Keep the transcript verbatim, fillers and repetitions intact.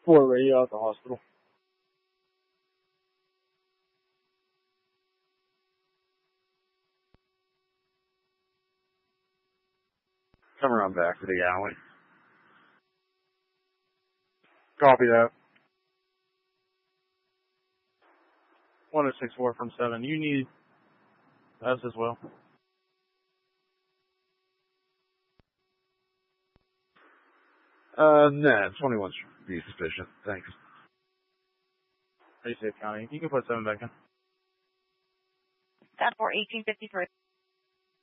four radio at the hospital. Come around back to the alley. Copy that. one oh six four from seven. You need us as well. Uh, nah, twenty-one should be sufficient. Thanks. Are you safe, County? You can put seven back in. That for eighteen fifty-three.